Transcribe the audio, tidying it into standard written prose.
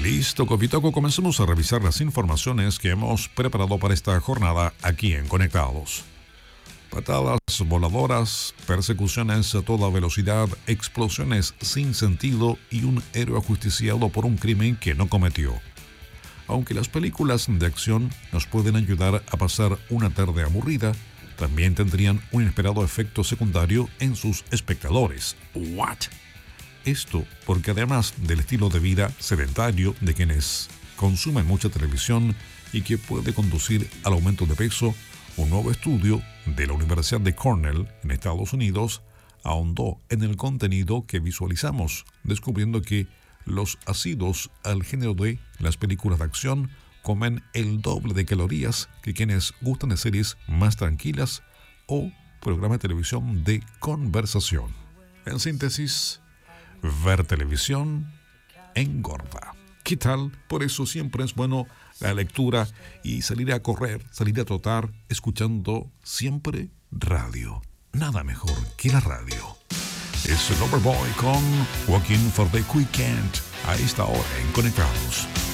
Listo, Copitoco, comencemos a revisar las informaciones que hemos preparado para esta jornada aquí en Conectados. Patadas voladoras, persecuciones a toda velocidad, explosiones sin sentido y un héroe ajusticiado por un crimen que no cometió. Aunque las películas de acción nos pueden ayudar a pasar una tarde aburrida, también tendrían un inesperado efecto secundario en sus espectadores. ¿What? Esto porque además del estilo de vida sedentario de quienes consumen mucha televisión y que puede conducir al aumento de peso, un nuevo estudio de la Universidad de Cornell en Estados Unidos ahondó en el contenido que visualizamos, descubriendo que los asiduos al género de las películas de acción comen el doble de calorías que quienes gustan de series más tranquilas o programas de televisión de conversación. En síntesis, ver televisión engorda. ¿Qué tal? Por eso siempre es bueno la lectura y salir a correr, salir a trotar, escuchando siempre radio. Nada mejor que la radio. Es Loverboy con Walking for the Weekend a esta hora en Conectados.